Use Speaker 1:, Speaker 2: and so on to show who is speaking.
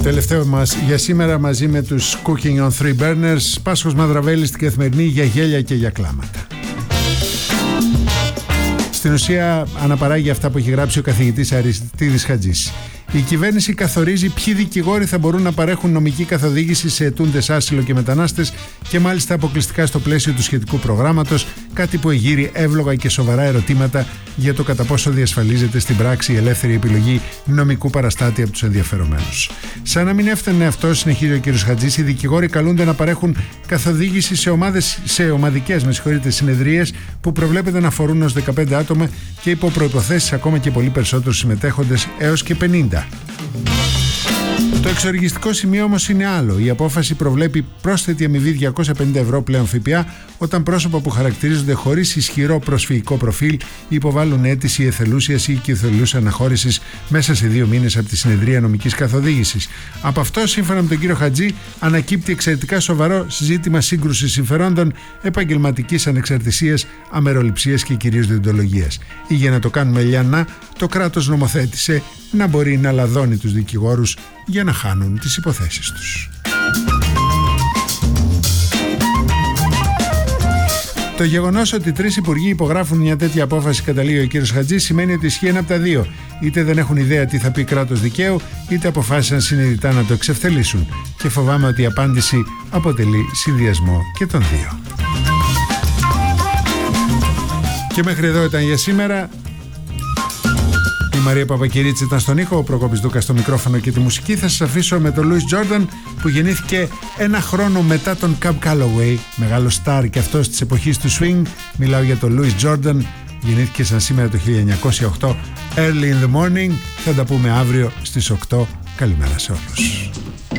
Speaker 1: Τελευταίο μας για σήμερα μαζί με τους Cooking on Three Burners, Πάσχος Μαδραβέλης στην Καθημερινή, για γέλια και για κλάματα. Στην ουσία αναπαράγει αυτά που έχει γράψει ο καθηγητής Αριστίδης Χατζής. Η κυβέρνηση καθορίζει ποιοι δικηγόροι θα μπορούν να παρέχουν νομική καθοδήγηση σε αιτούντες άσυλο και μετανάστες και μάλιστα αποκλειστικά στο πλαίσιο του σχετικού προγράμματος, κάτι που εγείρει εύλογα και σοβαρά ερωτήματα για το κατά πόσο διασφαλίζεται στην πράξη η ελεύθερη επιλογή νομικού παραστάτη από τους ενδιαφερομένους. Σαν να μην έφτανε αυτό, συνεχίζει ο κ. Χατζής, οι δικηγόροι καλούνται να παρέχουν καθοδήγηση σε ομαδικές συνεδρίες που προβλέπεται να αφορούν ως 15 άτομα και υπό προϋποθέσεις ακόμα και πολύ περισσότερους συμμετέχοντες, έως και 50. Το εξοργιστικό σημείο όμως είναι άλλο. Η απόφαση προβλέπει πρόσθετη αμοιβή 250 ευρώ πλέον ΦΠΑ όταν πρόσωπα που χαρακτηρίζονται χωρίς ισχυρό προσφυγικό προφίλ υποβάλλουν αίτηση εθελούσιας ή κυθελούς αναχώρησης μέσα σε 2 μήνες από τη συνεδρία νομικής καθοδήγησης. Από αυτό, σύμφωνα με τον κύριο Χατζή, ανακύπτει εξαιρετικά σοβαρό ζήτημα σύγκρουσης συμφερόντων, επαγγελματικής ανεξαρτησίας, αμεροληψίας και κυρίως διοντολογίας. Ή για να το κάνουμε λιανά, το κράτος νομοθέτησε να μπορεί να λαδώνει τους δικηγόρους για να χάνουν τις υποθέσεις τους. Το γεγονός ότι 3 υπουργοί υπογράφουν μια τέτοια απόφαση, καταλήγει ο κύριος Χατζής, σημαίνει ότι ισχύει ένα από τα δύο. Είτε δεν έχουν ιδέα τι θα πει κράτος δικαίου, είτε αποφάσισαν συνειδητά να το εξευθελίσουν. Και φοβάμαι ότι η απάντηση αποτελεί συνδυασμό και των δύο. Και μέχρι εδώ ήταν για σήμερα. Η Μαρία Παπακυρίτση ήταν στον ήχο, ο Προκόπης Δούκας στο μικρόφωνο και τη μουσική. Θα σας αφήσω με τον Louis Jordan, που γεννήθηκε 1 χρόνο μετά τον Cab Calloway, μεγάλο στάρ και αυτός της εποχής του swing. Μιλάω για τον Louis Jordan, γεννήθηκε σαν σήμερα το 1908, Early in the morning. Θα τα πούμε αύριο στις 8. Καλημέρα σε όλους.